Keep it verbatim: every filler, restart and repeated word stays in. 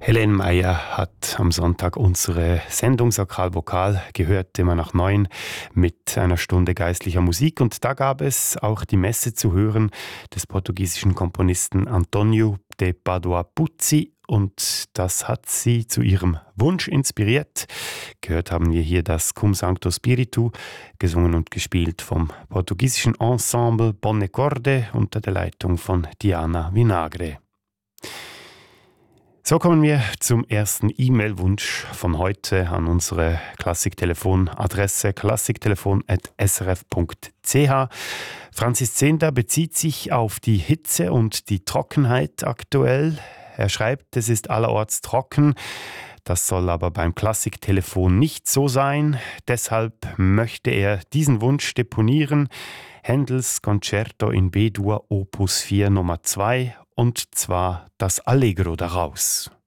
Helene Meyer hat am Sonntag unsere Sendung Sakral Vokal gehört, immer nach neun, mit einer Stunde geistlicher Musik. Und da gab es auch die Messe zu hören des portugiesischen Komponisten António de Padua Puzzi. Und das hat sie zu ihrem Wunsch inspiriert. Gehört haben wir hier das Cum Sancto Spiritu, gesungen und gespielt vom portugiesischen Ensemble Bonne Corde unter der Leitung von Diana Vinagre. So kommen wir zum ersten E-Mail-Wunsch von heute an unsere Klassiktelefon-Adresse klassiktelefon at s r f punkt c h. Franzis Zehnder bezieht sich auf die Hitze und die Trockenheit aktuell. Er schreibt, es ist allerorts trocken. Das soll aber beim Klassiktelefon nicht so sein. Deshalb möchte er diesen Wunsch deponieren. Händels Concerto in B-Dur Opus vier Nummer zwei. Und zwar das Allegro daraus.